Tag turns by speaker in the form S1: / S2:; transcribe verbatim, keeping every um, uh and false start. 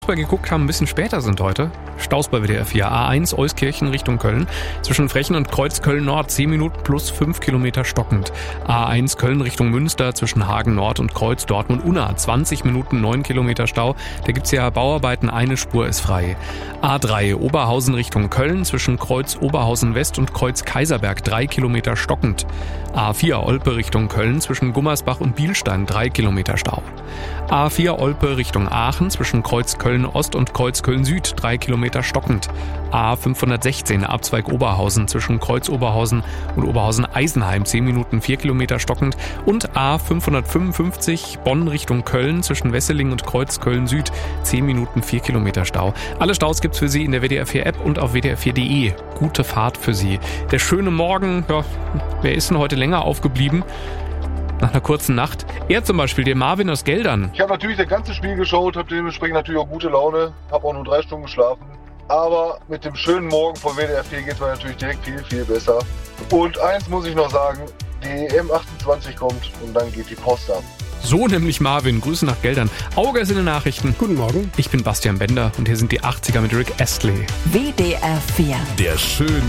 S1: geguckt haben, ein bisschen später sind heute. Staus bei W D R vier. A eins Euskirchen Richtung Köln. Zwischen Frechen und Kreuz Köln Nord zehn Minuten plus fünf Kilometer stockend. A eins Köln Richtung Münster zwischen Hagen Nord und Kreuz Dortmund Unna zwanzig Minuten neun Kilometer Stau. Da gibt's ja Bauarbeiten, eine Spur ist frei. A drei Oberhausen Richtung Köln zwischen Kreuz Oberhausen West und Kreuz Kaiserberg drei Kilometer stockend. A vier Olpe Richtung Köln zwischen Gummersbach und Bielstein drei Kilometer Stau. A vier Olpe Richtung Aachen zwischen Kreuz Köln Ost und Kreuz Köln Süd drei Kilometer stockend. A fünfhundertsechzehn Abzweig Oberhausen zwischen Kreuz Oberhausen und Oberhausen Eisenheim zehn Minuten vier Kilometer stockend. Und A fünfhundertfünfundfünfzig Bonn Richtung Köln zwischen Wesseling und Kreuz Köln Süd zehn Minuten vier Kilometer Stau. Alle Staus gibt's für Sie in der W D R vier App und auf W D R vier Punkt de. Gute Fahrt für Sie. Der schöne Morgen, ja, wer ist denn heute länger aufgeblieben? Nach einer kurzen Nacht. Er zum Beispiel, der Marvin aus Geldern.
S2: Ich habe natürlich das ganze Spiel geschaut, habe dementsprechend natürlich auch gute Laune, habe auch nur drei Stunden geschlafen. Aber mit dem schönen Morgen von W D R vier geht es mir natürlich direkt viel, viel besser. Und eins muss ich noch sagen, die E M achtundzwanzig kommt und dann geht die Post ab.
S1: So nämlich Marvin. Grüße nach Geldern. Auge ist in den Nachrichten.
S3: Guten Morgen.
S1: Ich bin Bastian Bender und hier sind die achtziger mit Rick Astley.
S4: W D R vier.
S5: Der schöne